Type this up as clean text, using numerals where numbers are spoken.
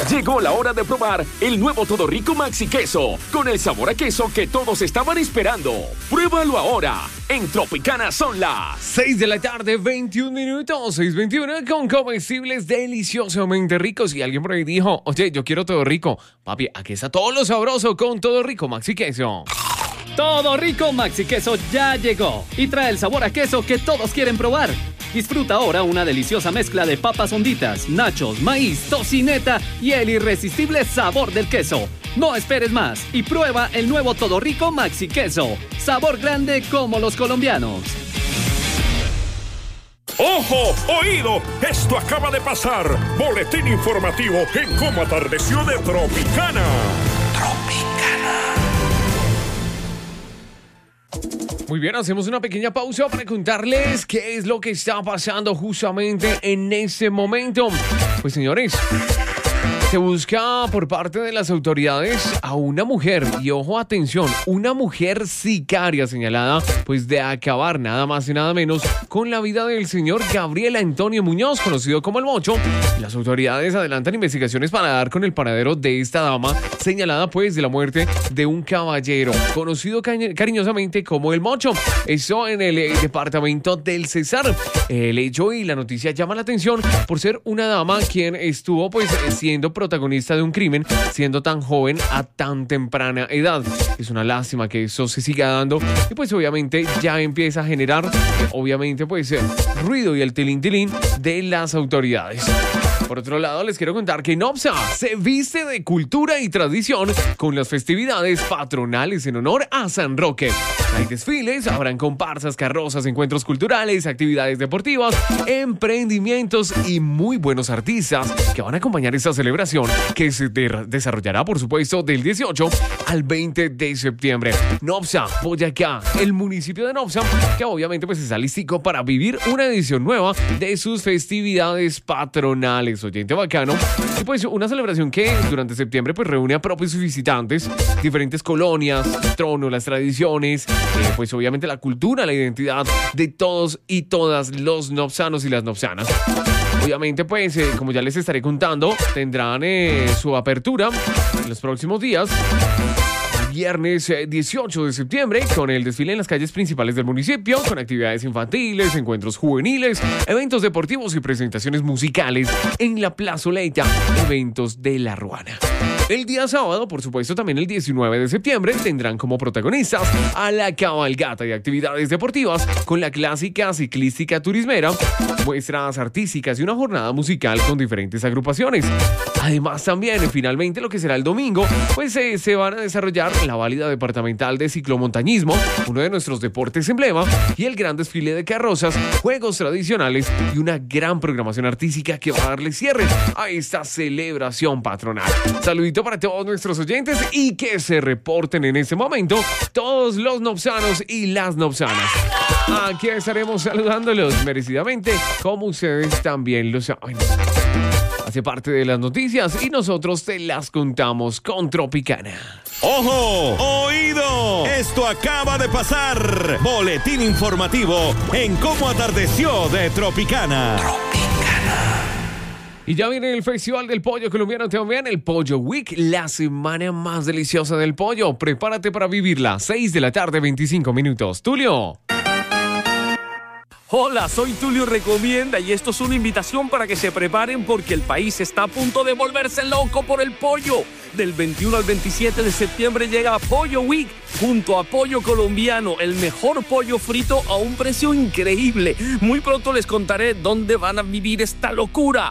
Llegó la hora de probar el nuevo Todo Rico Maxi Queso, con el sabor a queso que todos estaban esperando. Pruébalo ahora. En Tropicana son las 6 de la tarde, 21 minutos, 6:21, con comestibles deliciosamente ricos. Y alguien por ahí dijo, oye, yo quiero Todo Rico. Papi, aquí está todo lo sabroso con Todo Rico Maxi Queso. Todo Rico Maxi Queso ya llegó y trae el sabor a queso que todos quieren probar. Disfruta ahora una deliciosa mezcla de papas honditas, nachos, maíz, tocineta y el irresistible sabor del queso. No esperes más y prueba el nuevo Todo Rico Maxi Queso. Sabor grande como los colombianos. ¡Ojo! ¡Oído! Esto acaba de pasar. Boletín informativo en Cómo Atardeció de Tropicana. Muy bien, hacemos una pequeña pausa para contarles qué es lo que está pasando justamente en este momento. Pues señores, se busca por parte de las autoridades a una mujer, y ojo, atención, una mujer sicaria señalada pues de acabar nada más y nada menos con la vida del señor Gabriel Antonio Muñoz, conocido como el Mocho. Las autoridades adelantan investigaciones para dar con el paradero de esta dama, señalada pues de la muerte de un caballero, conocido cariñosamente como el Mocho. Eso en el departamento del Cesar. El hecho y la noticia llama la atención por ser una dama quien estuvo pues siendo protagonista de un crimen siendo tan joven a tan temprana edad. Es una lástima que eso se siga dando y pues obviamente ya empieza a generar obviamente pues ruido y el tilín de las autoridades. Por otro lado, les quiero contar que Nopsa se viste de cultura y tradición con las festividades patronales en honor a San Roque. Hay desfiles, habrán comparsas, carrozas, encuentros culturales, actividades deportivas, emprendimientos y muy buenos artistas que van a acompañar esta celebración que se desarrollará, por supuesto, del 18 al 20 de septiembre. Nopsa, Boyacá, el municipio de Nopsa, que obviamente pues está listico para vivir una edición nueva de sus festividades patronales. Oyente bacano. Y pues una celebración que durante septiembre pues reúne a propios y visitantes, diferentes colonias, trono, las tradiciones, pues obviamente la cultura, la identidad de todos y todas los nopsanos y las nopsanas. Obviamente pues como ya les estaré contando, tendrán su apertura en los próximos días. Viernes 18 de septiembre, con el desfile en las calles principales del municipio, con actividades infantiles, encuentros juveniles, eventos deportivos y presentaciones musicales en la plazoleta, eventos de La Ruana. El día sábado, por supuesto, también el 19 de septiembre, tendrán como protagonistas a la cabalgata de actividades deportivas con la clásica ciclística turismera, muestras artísticas y una jornada musical con diferentes agrupaciones. Además, también, finalmente, lo que será el domingo, pues se van a desarrollar la válida departamental de ciclomontañismo, uno de nuestros deportes emblema, y el gran desfile de carrozas, juegos tradicionales y una gran programación artística que va a darle cierre a esta celebración patronal. Saludito para todos nuestros oyentes y que se reporten en este momento todos los nopsanos y las nopsanas. Aquí estaremos saludándolos merecidamente, como ustedes también lo saben. Hace parte de las noticias y nosotros te las contamos con Tropicana. ¡Ojo! ¡Oído! Esto acaba de pasar. Boletín informativo en Cómo Atardeció de Tropicana. Y ya viene el Festival del Pollo Colombiano también, el Pollo Week, la semana más deliciosa del pollo. Prepárate para vivirla. 6 de la tarde, 25 minutos. Tulio. Hola, soy Tulio Recomienda y esto es una invitación para que se preparen porque el país está a punto de volverse loco por el pollo. Del 21 al 27 de septiembre llega Pollo Week junto a Pollo Colombiano, el mejor pollo frito a un precio increíble. Muy pronto les contaré dónde van a vivir esta locura.